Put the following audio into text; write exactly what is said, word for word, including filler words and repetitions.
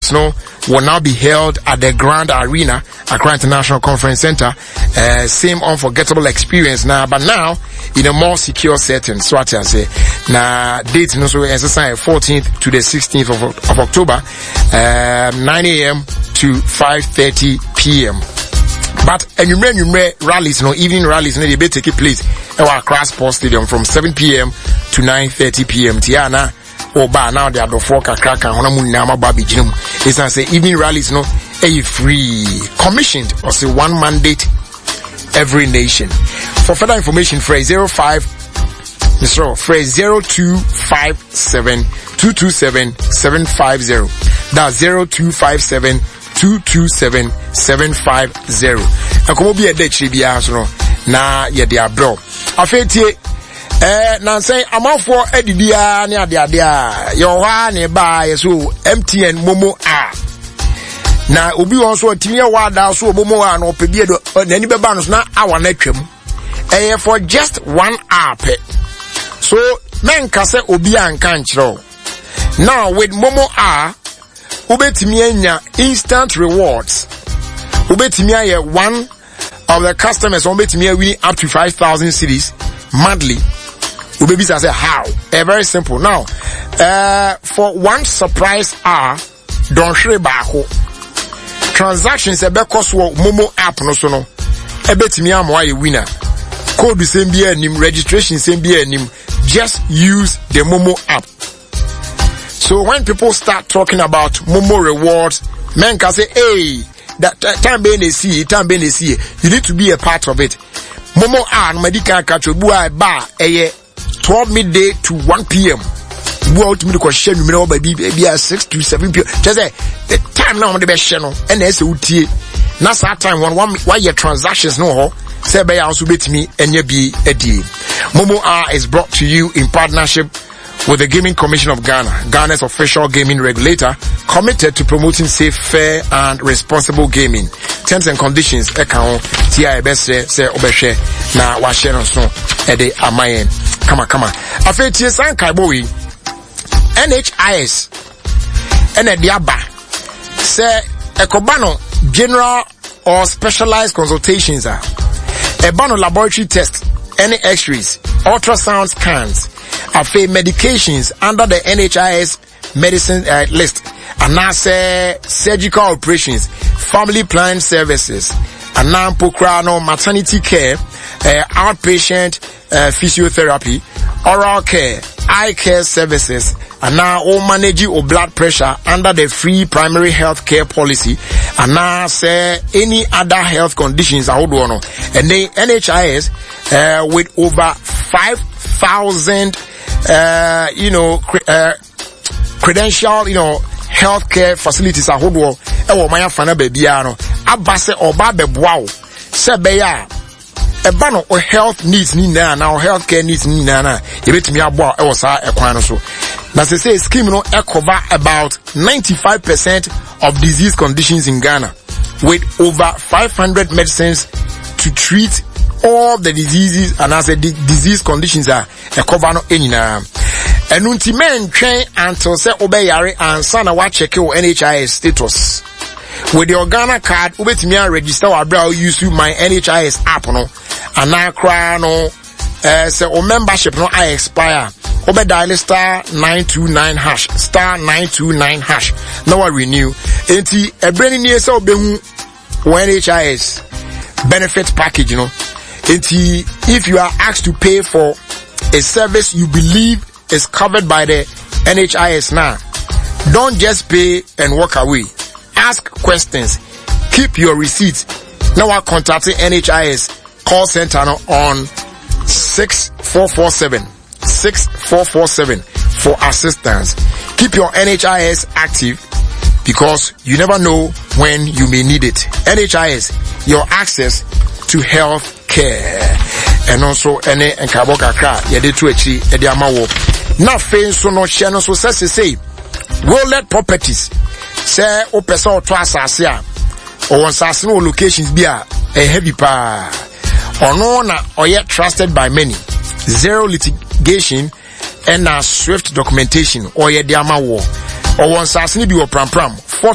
dates no will now be held at the Grand Arena, Accra International Conference Center. Uh, same unforgettable experience now, but now in a more secure setting. So I say, now dates no so exercise fourteenth to the sixteenth of, of October, uh, nine a.m. to five thirty p.m. But anywhere, anywhere rallies, no evening rallies, no they be taking place at our Accra Sports Stadium from seven p.m. to nine thirty p.m. Tiana. Oh, but now they are the four crack and one nama baby jinum. It's I say evening rallies no a free commissioned or say one mandate every nation. For further information, phrase zero five Mister phrase zero two five seven two two seven seven five zero. That's zero two five seven two two seven seven five zero. And come be a date she be no na ye dia bro. Afetie Eh, na say amafo edidia ne ade ade a yo ha ne ba yeso M T N Momo a na obi won so atimi e wada so Momo a no pe bie do na ni be ba no na awa na twam eh for just one app. So men ka say obi an kan kiro now with Momo a ubetimi anya instant rewards ubetimi aye one of the customers ubetimi win up to five thousand cedis monthly. Baby say how? Uh, very simple. Now, uh, for one surprise hour, don't share baho. Transactions a back cost Momo app no so no. A bet me am why a winner. Code the same be nim, registration same be nim. Just use the Momo app. So when people start talking about Momo rewards, men can say, hey, that, that time being a see, time being a see, you need to be a part of it. Momo app, no medical catch a bar a twelve midday to one p.m. Go out to me the question, you know, baby, baby, six to seven p.m. Just say, the time now on the best channel, and there's a U T A. That's that time, one, one, why your transactions no, say, by also bet me, and you be a deal. Momo R is brought to you in partnership with the Gaming Commission of Ghana, Ghana's official gaming regulator, committed to promoting safe, fair, and responsible gaming. Terms and conditions, account, T I B S, say, obeshe, na washe no so, ede amayen. Come on, come on. Afeti san kaiboi N H I S ene diaba say ekobano general or specialized consultations are ebano laboratory tests, any x-rays, ultrasound scans, afe medications under the N H I S medicine uh, list, and now say surgical operations, family planning services, and now pokrano maternity care, uh, outpatient uh, physiotherapy, oral care, eye care services, and now all managing of blood pressure under the free primary health care policy, and now say any other health conditions are all and the N H I S uh, with over five thousand uh, you know cre- uh, credential, you know, healthcare facilities are all ewo maya fana bebia no abase oba beboa wo se be ya eba no health needs ni na na healthcare needs ni na na ebetimi aboa ewo sa ekwan no so na se say scheme no e cover about ninety-five percent of disease conditions in Ghana with over five hundred medicines to treat all the diseases and as the disease conditions are e cover no enina enunti men twen until say obeyare ansa na wa check your N H I S status with your Ghana card ubetimi register wa bra use my N H I S app no and na kra no eh say o membership no I expire obe dial star nine two nine hash star nine two nine hash now I renew enti ebreni ni say obehu N H I S benefit package you know enti if you are asked to pay for a service you believe is covered by the N H I S now, don't just pay and walk away. Ask questions. Keep your receipts. Now I contacting N H I S call center on six four four seven six four four seven for assistance. Keep your N H I S active because you never know when you may need it. N H I S, your access to health care. And also any and kaboka kra yede to echi ede amawo na fe so no hye no so say say will let properties say o pesa o to asase a o won sase no locations bi a e heavy pa ono na oye trusted by many, zero litigation and a swift documentation or ye de amawo o won sase ni bi wo pram pram